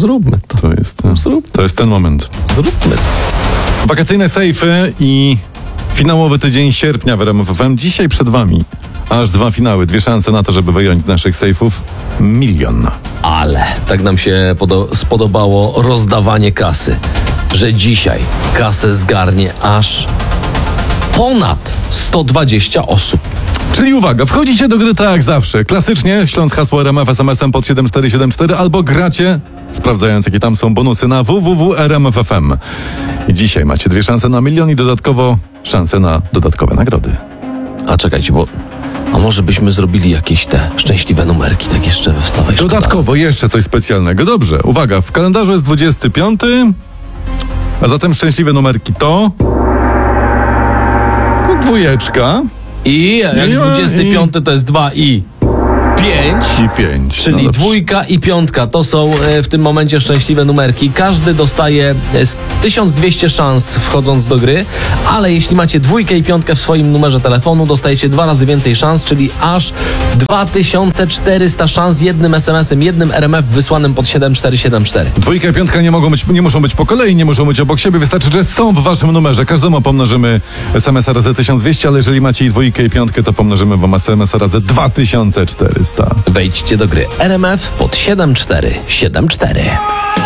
zróbmy to. To jest ten moment. Zróbmy to. Wakacyjne sejfy i finałowy tydzień sierpnia w RMF FM. Dzisiaj przed wami aż 2 finały, 2 szanse na to, żeby wyjąć z naszych sejfów 1 000 000. Ale tak nam się spodobało rozdawanie kasy, że dzisiaj kasę zgarnie aż ponad 120 osób. Czyli uwaga, wchodzicie do gry tak jak zawsze. Klasycznie, śląc hasło RMF SMS-em pod 7474 albo gracie, sprawdzając jakie tam są bonusy na www.rmf.fm. I dzisiaj macie 2 szanse na 1 000 000 i dodatkowo szanse na dodatkowe nagrody. A czekajcie, a może byśmy zrobili jakieś te szczęśliwe numerki, tak jeszcze we Wstawaj Szkoda. Dodatkowo jeszcze coś specjalnego. Dobrze, uwaga, w kalendarzu jest 25, a zatem szczęśliwe numerki to 2. I jak 25 to jest 2 i 5. I 5. Czyli No 2 i 5 to są w tym momencie szczęśliwe numerki. Każdy dostaje 1200 szans wchodząc do gry, ale jeśli macie 2 i 5 w swoim numerze telefonu, dostajecie 2 razy więcej szans, czyli aż 2400 szans jednym SMS-em, jednym RMF wysłanym pod 7474. 2 i 5 nie muszą być po kolei, nie muszą być obok siebie, wystarczy, że są w waszym numerze. Każdemu pomnożymy SMS-a razy 1200, ale jeżeli macie i 2 i 5, to pomnożymy wam SMS-a razy 2400. Wejdźcie do gry RMF pod 7474.